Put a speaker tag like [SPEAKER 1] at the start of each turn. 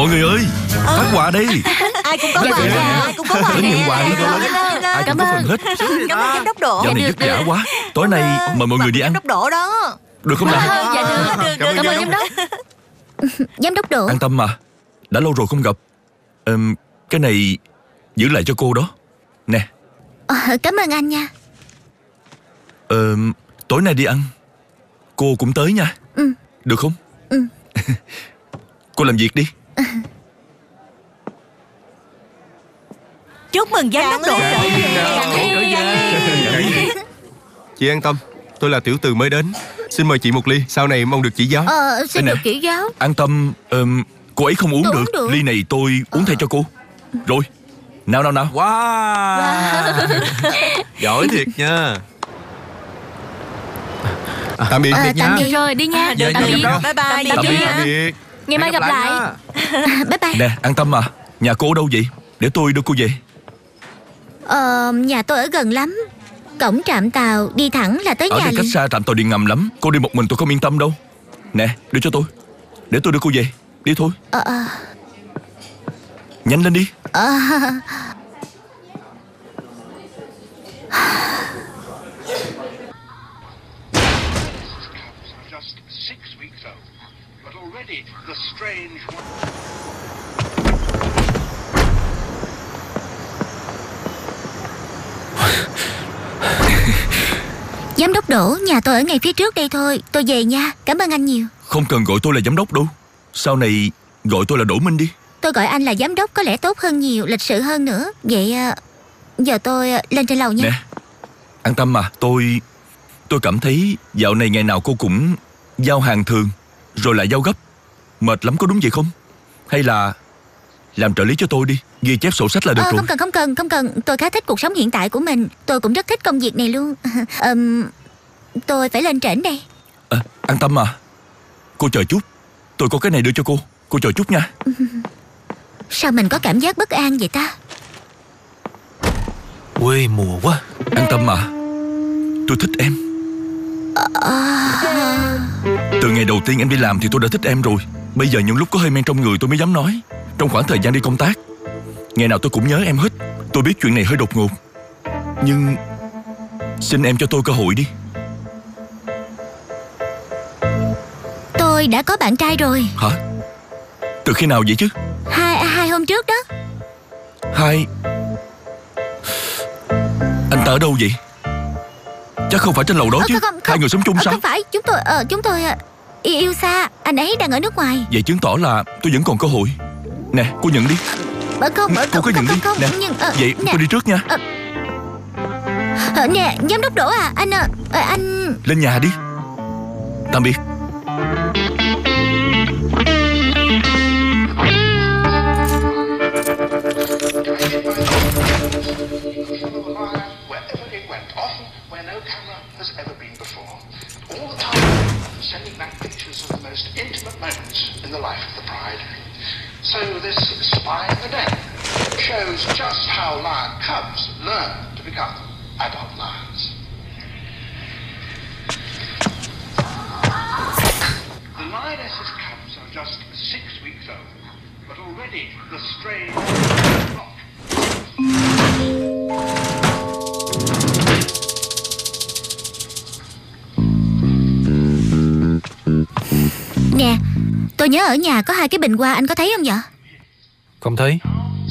[SPEAKER 1] Mọi người ơi, phát quà đi.
[SPEAKER 2] Ai cũng có quà nè, ai cũng có quà
[SPEAKER 1] Đến nhận
[SPEAKER 2] nè.
[SPEAKER 1] quà đi con. Ai cũng có phần hết.
[SPEAKER 2] Cảm ơn giám đốc Độ.
[SPEAKER 1] Dạo này vất vả quá. Tối nay mời mọi người đi ăn.
[SPEAKER 2] Giám đốc Độ đó.
[SPEAKER 1] Được không nào?
[SPEAKER 3] Dạ được. Cảm ơn giám đốc.
[SPEAKER 4] Giám đốc Độ.
[SPEAKER 1] An tâm mà. Đã lâu rồi không gặp. Cái này giữ lại cho cô đó. Nè.
[SPEAKER 4] Cảm ơn anh nha.
[SPEAKER 1] Tối nay đi ăn. Cô cũng tới nha. Được không? Cô làm việc đi.
[SPEAKER 2] Chúc mừng giám đốc Độ.
[SPEAKER 5] Chị an tâm, tôi là tiểu từ mới đến. Xin mời chị một ly, sau này mong được chỉ giáo.
[SPEAKER 4] Xin
[SPEAKER 1] Đây
[SPEAKER 4] được
[SPEAKER 1] nè.
[SPEAKER 4] chỉ giáo.
[SPEAKER 1] An tâm, cô ấy không uống
[SPEAKER 4] Tôi
[SPEAKER 1] được.
[SPEAKER 4] uống được.
[SPEAKER 1] Ly này tôi uống thay cho cô. Rồi. Nào.
[SPEAKER 6] Wow. Giỏi thiệt nha.
[SPEAKER 5] Tạm biệt.
[SPEAKER 4] Tạm biệt.
[SPEAKER 3] Rồi đi nha.
[SPEAKER 6] Dạ,
[SPEAKER 3] Tạm
[SPEAKER 6] dạ,
[SPEAKER 3] biệt.
[SPEAKER 6] dạ.
[SPEAKER 2] Bye bye.
[SPEAKER 3] Tạm biệt.
[SPEAKER 5] Tạm biệt.
[SPEAKER 3] Ngày mai gặp lại.
[SPEAKER 6] nha.
[SPEAKER 4] Bye bye.
[SPEAKER 1] Nè, An tâm à. Nhà cô ở đâu vậy? Để tôi đưa cô về.
[SPEAKER 4] Nhà tôi ở gần lắm. Cổng trạm tàu đi thẳng là tới
[SPEAKER 1] Ở
[SPEAKER 4] nhà
[SPEAKER 1] đây cách
[SPEAKER 4] liền.
[SPEAKER 1] xa trạm tàu điện ngầm lắm. Cô đi một mình tôi không yên tâm đâu. Nè, đưa cho tôi. Để tôi đưa cô về. Đi thôi. Nhanh lên đi.
[SPEAKER 7] Just 6 weeks old, but already the strange one...
[SPEAKER 4] Giám đốc Đỗ, nhà tôi ở ngay phía trước đây thôi. Tôi về nha. Cảm ơn anh nhiều.
[SPEAKER 1] Không cần gọi tôi là giám đốc đâu. Sau này gọi tôi là Đỗ Minh đi.
[SPEAKER 4] Tôi gọi anh là giám đốc có lẽ tốt hơn nhiều, lịch sự hơn nữa. Vậy giờ tôi lên trên lầu nha.
[SPEAKER 1] Nè, an tâm mà. Tôi cảm thấy dạo này ngày nào cô cũng giao hàng thường rồi lại giao gấp. Mệt lắm, có đúng vậy không? Hay là làm trợ lý cho tôi đi. Ghi chép sổ sách là được rồi.
[SPEAKER 4] Không cần. Tôi khá thích cuộc sống hiện tại của mình. Tôi cũng rất thích công việc này luôn. Tôi phải lên trển đây.
[SPEAKER 1] An tâm mà. Cô chờ chút. Tôi có cái này đưa cho cô. Cô chờ chút nha.
[SPEAKER 4] Sao mình có cảm giác bất an vậy ta?
[SPEAKER 6] Quê mùa quá.
[SPEAKER 1] An tâm mà. Tôi thích em. Từ ngày đầu tiên em đi làm thì tôi đã thích em rồi. Bây giờ những lúc có hơi men trong người tôi mới dám nói. Trong khoảng thời gian đi công tác, ngày nào tôi cũng nhớ em hết. Tôi biết chuyện này hơi đột ngột, nhưng xin em cho tôi cơ hội đi.
[SPEAKER 4] Tôi đã có bạn trai rồi.
[SPEAKER 1] Hả? Từ khi nào vậy chứ?
[SPEAKER 4] Hai hôm trước đó.
[SPEAKER 1] Anh ta ở đâu vậy? Chắc không phải trên lầu đó chứ.
[SPEAKER 4] Không.
[SPEAKER 1] Hai người sống chung sao?
[SPEAKER 4] Không phải. Chúng tôi yêu xa. Anh ấy đang ở nước ngoài.
[SPEAKER 1] Vậy chứng tỏ là tôi vẫn còn cơ hội. Nè, cô nhận đi. Cô cứ nhận đi. Nè, vậy
[SPEAKER 4] nè.
[SPEAKER 1] tôi đi trước nha.
[SPEAKER 4] Nè, giám đốc Đỗ à. Anh
[SPEAKER 1] Lên nhà đi. Tạm biệt.
[SPEAKER 7] Wherever it went, often where no camera has ever been before. All the time, sending back pictures of the most intimate moments in the life of the bride. So this spy in the den shows just how lion cubs learn to become adult lions. The lioness's cubs are just 6 weeks old, but already the strange rock.
[SPEAKER 4] Nè, tôi nhớ ở nhà có 2 cái bình hoa. Anh có thấy không vậy?
[SPEAKER 6] Không thấy.